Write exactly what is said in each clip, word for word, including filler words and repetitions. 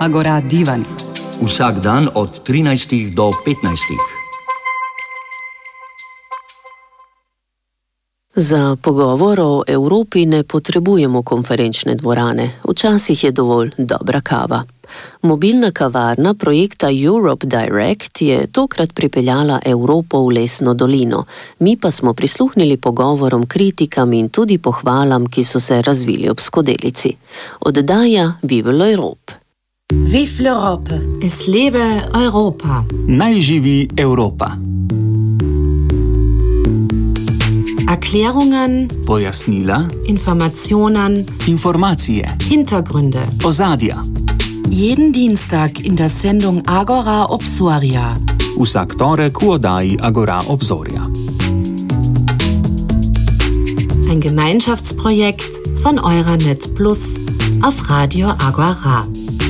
Agora Divan. Vsak dan od trinajstih do petnajstih. Za pogovor o Evropi ne potrebujemo konferenčne dvorane. Včasih je dovolj dobra kava. Mobilna kavarna projekta Europe Direct je tokrat pripeljala Evropo v lesno dolino. Mi pa smo prisluhnili pogovorom, kritikam in tudi pohvalam, ki so se razvili ob skodelici. Oddaja Vive l'Europe. Vive l'Europe. Es lebe Europa. Naj živi Evropa. Erklärungen, Pojasnila, Informationen, informacije, Hintergründe. ozadja. Jeden Dienstag in der Sendung Agora Obsoria. Vsak torek v oddaji Agora Obzorja. Ein Gemeinschaftsprojekt von Euranet Plus auf Radio Agora.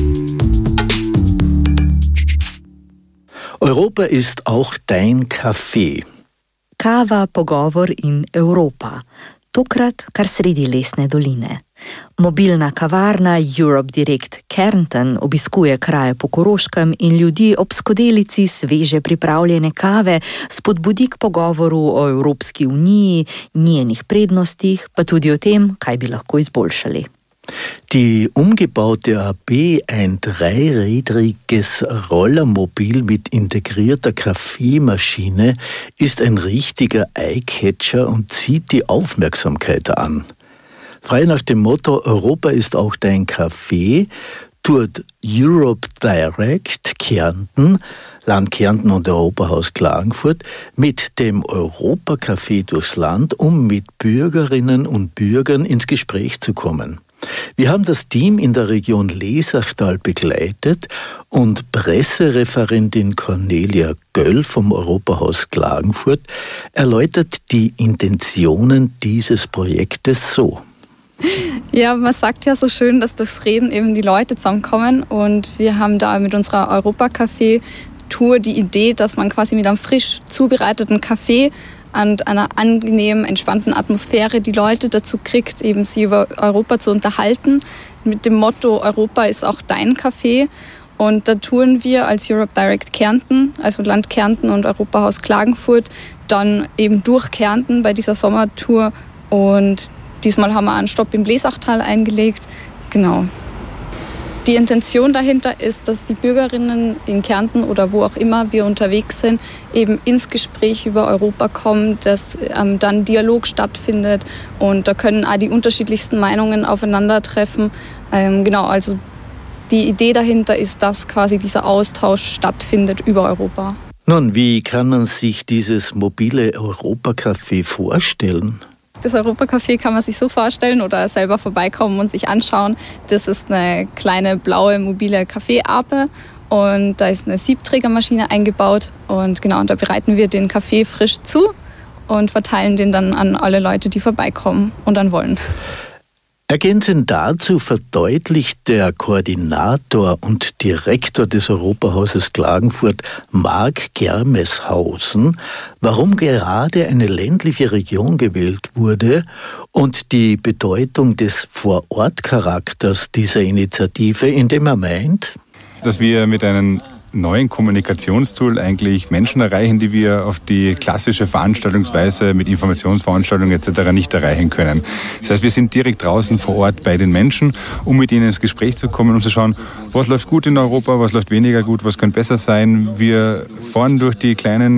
Europa ist auch dein Café. Kava, pogovor in Evropa. Tokrat kar sredi lesne doline. Mobilna kavarna Europe Direct Kärnten obiskuje kraje po Koroškem in ljudi ob skodelici sveže pripravljene kave spodbudi k pogovoru o Evropski uniji, njenih prednostih, pa tudi o tem, kaj bi lahko izboljšali. Die umgebaute A B, ein dreirädriges Rollermobil mit integrierter Kaffeemaschine, ist ein richtiger Eyecatcher und zieht die Aufmerksamkeit an. Frei nach dem Motto Europa ist auch dein Café tourt Europe Direct Kärnten, Land Kärnten und Europahaus Klagenfurt mit dem Europacafé durchs Land, um mit Bürgerinnen und Bürgern ins Gespräch zu kommen. Wir haben das Team in der Region Lesachtal begleitet und Pressereferentin Cornelia Göll vom Europahaus Klagenfurt erläutert die Intentionen dieses Projektes so. Ja, man sagt ja so schön, dass durchs Reden eben die Leute zusammenkommen, und wir haben da mit unserer Europacafé-Tour die Idee, dass man quasi mit einem frisch zubereiteten Kaffee und einer angenehmen, entspannten Atmosphäre die Leute dazu kriegt, eben sie über Europa zu unterhalten, mit dem Motto Europa ist auch dein Café. Und da touren wir als Europe Direct Kärnten, also Land Kärnten und Europahaus Klagenfurt, dann eben durch Kärnten bei dieser Sommertour, und diesmal haben wir einen Stopp im Lesachtal eingelegt. Genau. Die Intention dahinter ist, dass die Bürgerinnen in Kärnten oder wo auch immer wir unterwegs sind, eben ins Gespräch über Europa kommen, dass ähm, dann Dialog stattfindet, und da können auch die unterschiedlichsten Meinungen aufeinandertreffen. Ähm, genau, also die Idee dahinter ist, dass quasi dieser Austausch stattfindet über Europa. Nun, wie kann man sich dieses mobile Europacafé vorstellen? Das Europacafé kann man sich so vorstellen oder selber vorbeikommen und sich anschauen. Das ist eine kleine blaue mobile Kaffeeape, und da ist eine Siebträgermaschine eingebaut, und genau, und da bereiten wir den Kaffee frisch zu und verteilen den dann an alle Leute, die vorbeikommen und dann wollen. Ergänzend dazu verdeutlicht der Koordinator und Direktor des Europahauses Klagenfurt, Marc Germeshausen, warum gerade eine ländliche Region gewählt wurde und die Bedeutung des Vorortcharakters dieser Initiative, indem er meint, dass wir mit einem neuen Kommunikationstool eigentlich Menschen erreichen, die wir auf die klassische Veranstaltungsweise mit Informationsveranstaltungen et cetera nicht erreichen können. Das heißt, wir sind direkt draußen vor Ort bei den Menschen, um mit ihnen ins Gespräch zu kommen und zu schauen, was läuft gut in Europa, was läuft weniger gut, was könnte besser sein. Wir fahren durch die kleinen